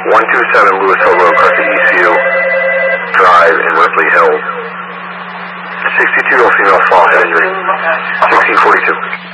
127 Lewis Hill Road, Carson ECU Drive in Ripley Hill. 62 female fall head injury. 1642.